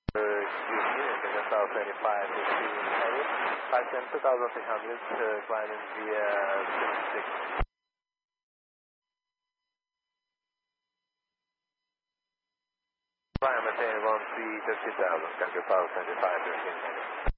Excuse me, Indigo South 25, 15, heading, 510, 2300, climbing via 66. Climb attain 1350,000, Indigo South 25, 15, heading.